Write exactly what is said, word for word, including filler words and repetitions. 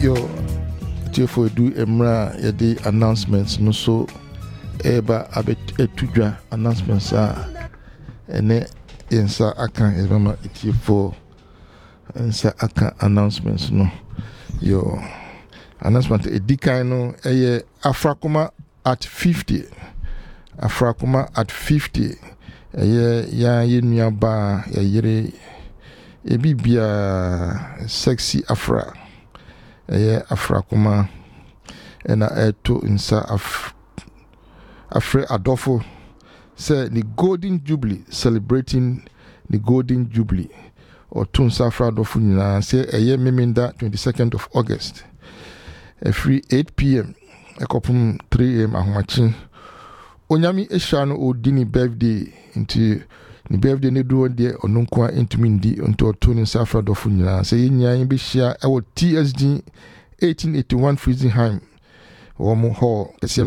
Yo, for do emra yedi announcements no so eba abet etudwa announcements a ene yensa aka ebama for yensa aka announcements no. Yo, announcement edikan no eye Afrakoma at fifty. Afrakoma at fifty. Eye ya yenua ba ya yire ebi bia sexy Afra. Eye Afrakoma ena eto insa af Afre Adolfo say the Golden Jubilee, celebrating the Golden Jubilee or Tunsa Afra Adolfo nyina say eye meminda twenty-second of August. A free eight p.m. ekopum three a.m. ahomachin onyami ehia no odini birthday into ni birthday ne do de ononkwa intumi ndi onto Tony Safra Adolfo nyina say nyan be hia e wo T S G eighteen eighty-one Frizingham wo mo hall